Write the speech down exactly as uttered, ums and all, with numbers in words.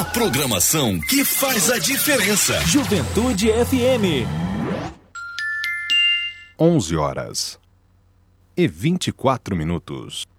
A programação que faz a diferença. Juventude F M. onze horas e vinte e quatro minutos.